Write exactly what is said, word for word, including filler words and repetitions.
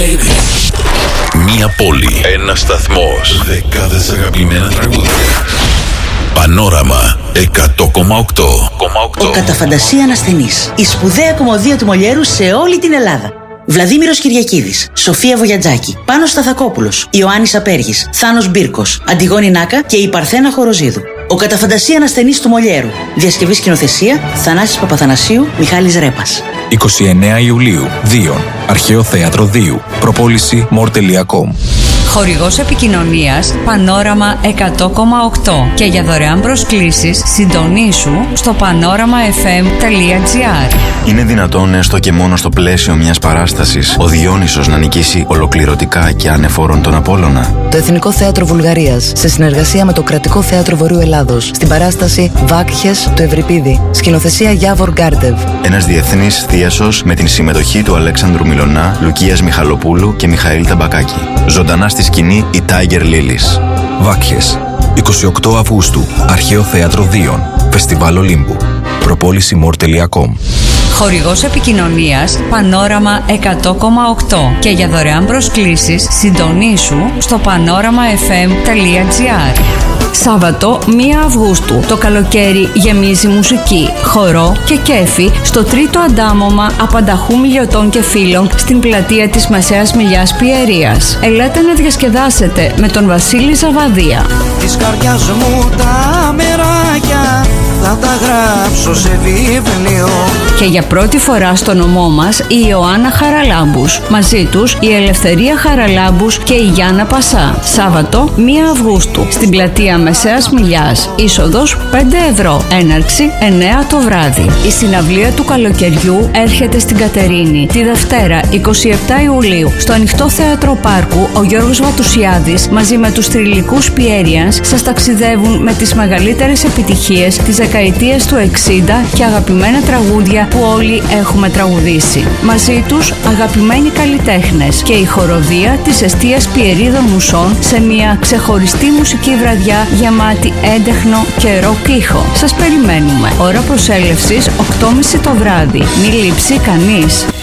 baby. Μία πόλη, ένας σταθμός, δεκάδες αγαπημένα τραγούδια. Πανόραμα εκατό κόμμα οκτώ. Ο κατά φαντασία ανασθενής. Η σπουδαία κομμωδία του Μολιέρου σε όλη την Ελλάδα. Βλαδίμηρος Κυριακίδης, Σοφία Βογιατζάκη, Πάνος Σταθακόπουλος, Ιωάννης Απέργης, Θάνος Μπύρκος, Αντιγόνη Νάκα και η Παρθένα Χοροζίδου. Ο κατά φαντασία ανασθενής του Μολιέρου. Διασκευή σκηνοθεσία Θανάσης Παπαθανασίου, Μιχάλης Ρέπας. εικοστή ενάτη Ιουλίου, Δίον, Αρχαίο Θέατρο Δίου. Προπόληση μορ τελεία κομ. Χορηγός επικοινωνίας Πανόραμα εκατό κόμμα οκτώ και για δωρεάν προσκλήσεις συντονίσου στο πανόραμα εφ εμ τελεία τζι άρ. Είναι δυνατόν έστω και μόνο στο πλαίσιο μιας παράστασης ο Διόνυσος να νικήσει ολοκληρωτικά και ανεφόρον τον Απόλλωνα? Το Εθνικό Θέατρο Βουλγαρίας, σε συνεργασία με το Κρατικό Θέατρο Βορείου Ελλάδος, στην παράσταση Βάκχες του Ευρυπίδη, σκηνοθεσία Γιάβορ Γκάρντεβ. Ένας διεθνής θίασος με την συμμετοχή του Αλέξανδρου Μιλωνά, Λουκίας Μιχαλοπούλου και Μιχαήλ Ταμπακάκη. Ζωντανά στη σκηνή η Tiger Lilies. Βάκχες, εικοστή ογδόη Αυγούστου, Αρχαίο Θέατρο Δίον, Φεστιβάλ Ολύμπου. Προπόληση μορ τελεία κομ. Χορηγός επικοινωνίας Πανόραμα εκατό κόμμα οκτώ και για δωρεάν προσκλήσεις συντονίσου στο πανόραμα εφ εμ τελεία τζι άρ. Σάββατο πρώτη Αυγούστου. Το καλοκαίρι γεμίζει μουσική, χορό και κέφι στο τρίτο αντάμωμα απανταχού μιλιωτών και φίλων στην πλατεία της Μεσαίας Μιλιάς Πιερίας. Ελάτε να διασκεδάσετε με τον Βασίλη Ζαβαδία. Της καρδιάς μου τα μεράκια θα τα γράψω σε βιβλίο. Και για πρώτη φορά στο νομό μας η Ιωάννα Χαραλάμπους. Μαζί τους η Ελευθερία Χαραλάμπους και η Γιάννα Πασά. Σάββατο πρώτη Αυγούστου στην πλατεία Μεσαίας Μιλιάς. Είσοδος πέντε ευρώ. Έναρξη εννέα το βράδυ. Η συναυλία του καλοκαιριού έρχεται στην Κατερίνη τη Δευτέρα εικοστή εβδόμη Ιουλίου. Στο Ανοιχτό Θέατρο Πάρκου ο Γιώργος Βατουσιάδης μαζί με τους Τριλικούς Πιέριανς σας ταξιδεύουν με τις μεγαλύτερες επιτυχίες της δεκαετίας του εξήντα και αγαπημένα τραγούδια που όλοι έχουμε τραγουδήσει. Μαζί τους αγαπημένοι καλλιτέχνες και η χοροδία της εστίας Πιερίδων Μουσών σε μια ξεχωριστή μουσική βραδιά γεμάτη έντεχνο και ροκ ήχο. Σας περιμένουμε. Ώρα προσέλευσης οκτώ και μισή το βράδυ. Μη λείψει κανείς.